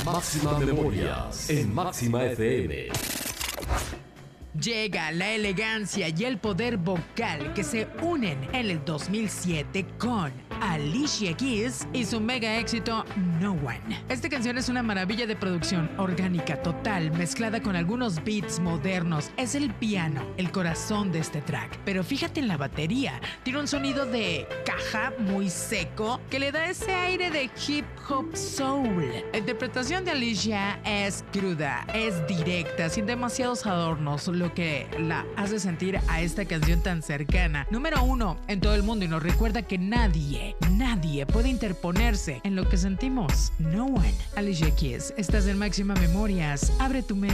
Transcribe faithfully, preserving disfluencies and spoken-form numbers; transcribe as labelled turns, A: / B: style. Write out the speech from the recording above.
A: Máxima Memorias en Máxima F M.
B: Llega la elegancia y el poder vocal que se unen en el dos mil siete con Alicia Keys y su mega éxito No One. Esta canción es una maravilla de producción orgánica total, mezclada con algunos beats modernos. Es el piano, el corazón de este track. Pero fíjate en la batería, tiene un sonido de caja muy seco que le da ese aire de hip hop soul. La interpretación de Alicia es cruda, es directa, sin demasiados adornos, lo que la hace sentir a esta canción tan cercana. Número uno en todo el mundo, y nos recuerda que nadie, nadie puede interponerse en lo que sentimos. No One. Alicia Keys, estás en Máxima Memorias. Abre tu mente.